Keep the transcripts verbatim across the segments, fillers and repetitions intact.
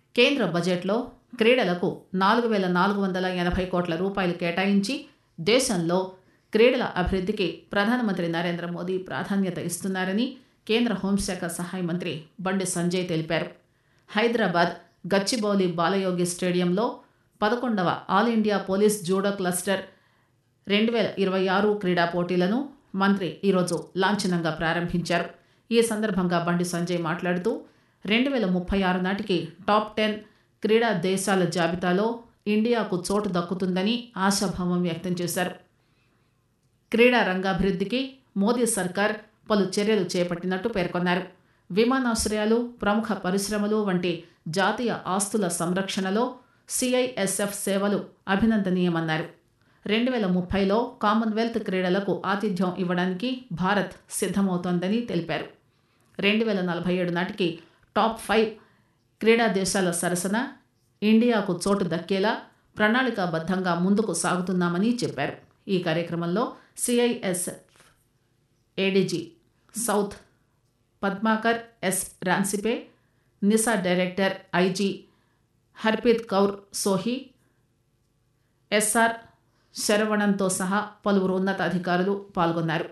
కేంద్ర బడ్జెట్లో క్రీడలకు నాలుగు వేల నాలుగు వందల ఎనభై కోట్ల రూపాయలు కేటాయించి దేశంలో క్రీడల అభివృద్ధికి ప్రధానమంత్రి నరేంద్ర మోదీ ప్రాధాన్యత ఇస్తున్నారని కేంద్ర హోంశాఖ సహాయ మంత్రి బండి సంజయ్ తెలిపారు. హైదరాబాద్ గచ్చిబౌలి బాలయోగి స్టేడియంలో పదకొండవ all India police judo cluster రెండు వేల ఇరవై ఆరు క్రీడా పోటీలను మంత్రి ఈరోజు లాంఛనంగా ప్రారంభించారు. ఈ సందర్భంగా బండి సంజయ్ మాట్లాడుతూ రెండు వేల ముప్పై ఆరు నాటికి టాప్ టెన్ క్రీడా దేశాల జాబితాలో ఇండియాకు చోటు దక్కుతుందని ఆశాభావం వ్యక్తం చేశారు. క్రీడా రంగాభివృద్ధికి మోదీ సర్కార్ పలు చర్యలు చేపట్టినట్టు పేర్కొన్నారు. విమానాశ్రయాలు, ప్రముఖ పరిశ్రమలు వంటి జాతీయ ఆస్తుల సంరక్షణలో సిఐఎస్ఎఫ్ సేవలు అభినందనీయమన్నారు. రెండు వేల ముప్పైలో కామన్వెల్త్ క్రీడలకు ఆతిథ్యం ఇవ్వడానికి భారత్ సిద్ధమవుతోందని తెలిపారు. రెండు వేల నలభై ఏడు నాటికి టాప్ ఫైవ్ క్రీడా దేశాల సరసన ఇండియాకు చోటు దక్కేలా ప్రణాళికాబద్ధంగా ముందుకు సాగుతున్నామని చెప్పారు. ఈ కార్యక్రమంలో CISF ADG south Padmakar yes రాన్సిపే, Nisa director IG Harpreet Kaur సోహి, SR శరవణంతో సహా పలువురు ఉన్నతాధికారులు పాల్గొన్నారు.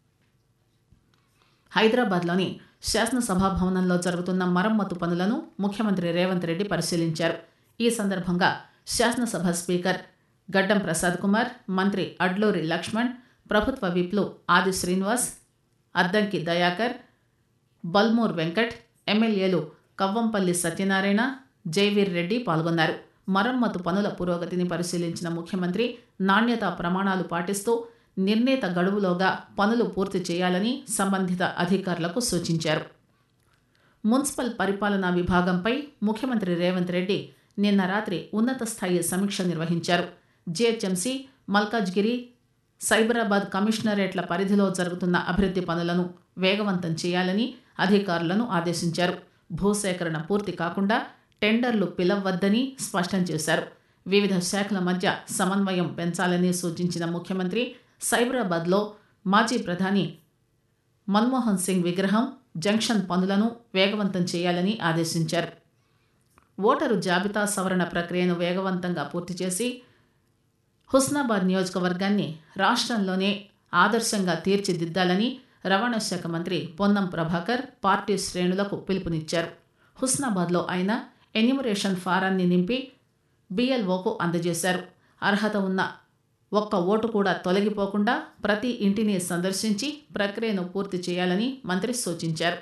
హైదరాబాద్లోని శాసనసభా భవనంలో జరుగుతున్న మరమ్మతు పనులను ముఖ్యమంత్రి రేవంత్ రెడ్డి పరిశీలించారు. ఈ సందర్భంగా శాసనసభ స్పీకర్ గడ్డం ప్రసాద్ కుమార్, మంత్రి అడ్లూరి లక్ష్మణ్, ప్రభుత్వ విప్లు ఆది శ్రీనివాస్, అద్దంకి దయాకర్, బల్మూర్ వెంకట్, ఎమ్మెల్యేలు కవ్వంపల్లి సత్యనారాయణ, జైవీర్ రెడ్డి పాల్గొన్నారు. మరమ్మతు పనుల పురోగతిని పరిశీలించిన ముఖ్యమంత్రి నాణ్యతా ప్రమాణాలు పాటిస్తూ నిర్ణీత గడువులోగా పనులు పూర్తి చేయాలని సంబంధిత అధికారులకు సూచించారు. మున్సిపల్ పరిపాలనా విభాగంపై ముఖ్యమంత్రి రేవంత్ రెడ్డి నిన్న రాత్రి ఉన్నత స్థాయి సమీక్ష నిర్వహించారు. జీహెచ్ఎంసీ, మల్కాజ్గిరి, సైబరాబాద్ కమిషనరేట్ల పరిధిలో జరుగుతున్న అభివృద్ధి పనులను వేగవంతం చేయాలని అధికారులను ఆదేశించారు. భూసేకరణ పూర్తి కాకుండా టెండర్లు పిలవద్దని స్పష్టం చేశారు. వివిధ శాఖల మధ్య సమన్వయం పెంచాలని సూచించిన ముఖ్యమంత్రి సైబరాబాద్లో మాజీ ప్రధాని మన్మోహన్ సింగ్ విగ్రహం, జంక్షన్ పనులను వేగవంతం చేయాలని ఆదేశించారు. ఓటరు జాబితా సవరణ ప్రక్రియను వేగవంతంగా పూర్తి చేసి హుస్నాబాద్ నియోజకవర్గాన్ని రాష్ట్రంలోనే ఆదర్శంగా తీర్చిదిద్దాలని రవాణా శాఖ మంత్రి పొన్నం ప్రభాకర్ పార్టీ శ్రేణులకు పిలుపునిచ్చారు. హుస్నాబాద్లో ఆయన ఎన్యూమరేషన్ ఫారాన్ని నింపి బిఎల్ఓకు అందజేశారు. అర్హత ఉన్న ఒక్క ఓటు కూడా తొలగిపోకుండా ప్రతి ఇంటిని సందర్శించి ప్రక్రియను పూర్తి చేయాలని మంత్రి సూచించారు.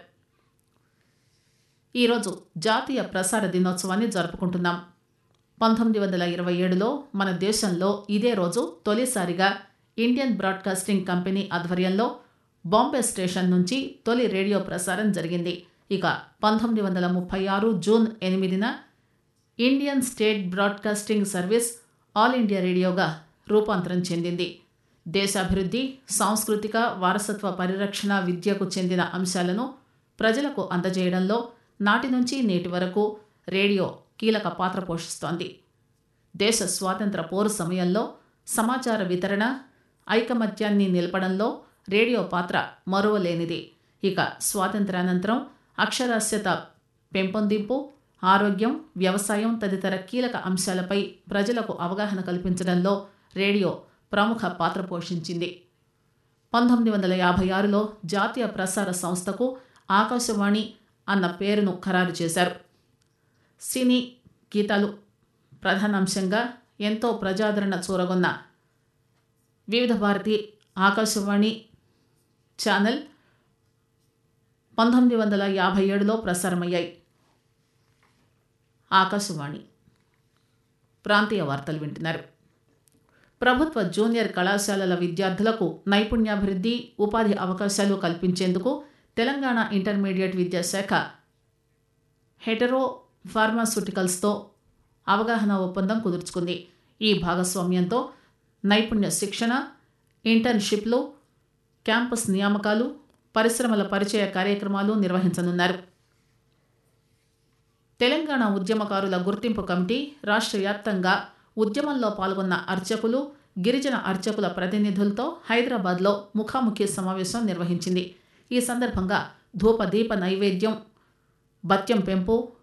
ఈరోజు జాతీయ ప్రసార దినోత్సవాన్ని జరుపుకుంటున్నాం. పంతొమ్మిది వందల ఇరవై ఏడులో మన దేశంలో ఇదే రోజు తొలిసారిగా ఇండియన్ బ్రాడ్కాస్టింగ్ కంపెనీ ఆధ్వర్యంలో బాంబే స్టేషన్ నుంచి తొలి రేడియో ప్రసారం జరిగింది. ఇక పంతొమ్మిది వందల ముప్పై ఆరు జూన్ ఎనిమిదిన Indian state broadcasting service all India రేడియోగా రూపాంతరం చెందింది. దేశాభివృద్ధి, సాంస్కృతిక వారసత్వ పరిరక్షణ, విద్యకు చెందిన అంశాలను ప్రజలకు అందజేయడంలో నాటి నుంచి నేటి వరకు రేడియో కీలక పాత్ర పోషిస్తోంది. దేశ స్వాతంత్ర పోరు సమయంలో సమాచార వితరణ, ఐకమత్యాన్ని నిలపడంలో రేడియో పాత్ర మరువలేనిది. ఇక స్వాతంత్రానంతరం అక్షరాస్యత పెంపొందింపు, ఆరోగ్యం, వ్యవసాయం తదితర కీలక అంశాలపై ప్రజలకు అవగాహన కల్పించడంలో రేడియో ప్రముఖ పాత్ర పోషించింది. పంతొమ్మిది వందల యాభై ఆరులో జాతీయ ప్రసార సంస్థకు ఆకాశవాణి అన్న పేరును ఖరారు చేశారు. సినీ గీతాలు ప్రధానాంశంగా ఎంతో ప్రజాదరణ చూరగొన్న వివిధ భారతి ఆకాశవాణి ఛానల్ పంతొమ్మిది వందల యాభై ఏడులో ప్రసారమయ్యాయి. ఆకాశవాణి ప్రాంతీయ వార్తలు వింటున్నారు. ప్రభుత్వ జూనియర్ కళాశాలల విద్యార్థులకు నైపుణ్యాభివృద్ధి, ఉపాధి అవకాశాలు కల్పించేందుకు తెలంగాణ ఇంటర్మీడియట్ విద్యాశాఖ హెటరో ఫార్మాస్యూటికల్స్తో అవగాహన ఒప్పందం కుదుర్చుకుంది. ఈ భాగస్వామ్యంతో నైపుణ్య శిక్షణ, ఇంటర్న్షిప్లు, క్యాంపస్ నియామకాలు, పరిశ్రమల పరిచయ కార్యక్రమాలు నిర్వహించనున్నారు. తెలంగాణ ఉద్యమకారుల గుర్తింపు కమిటీ రాష్ట్ర వ్యాప్తంగా ఉద్యమంలో పాల్గొన్న అర్చకులు, గిరిజన అర్చకుల ప్రతినిధులతో హైదరాబాద్లో ముఖాముఖి సమావేశం నిర్వహించింది. ఈ సందర్భంగా ధూపదీప నైవేద్యం, భత్యం పెంపు,